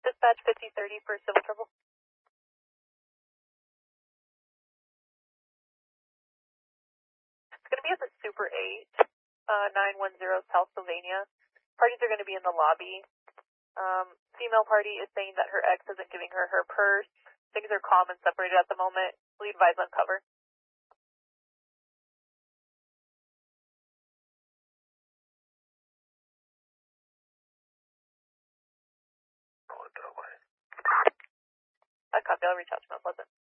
Dispatch 5030 for civil trouble. It's going to be at the Super 8, 910 South Sylvania. Parties are going to be in the lobby. Female party is saying that her ex isn't giving her her purse. Things are calm and separated at the moment. Please advise on cover. I copy. I'll reach out to Mount Pleasant.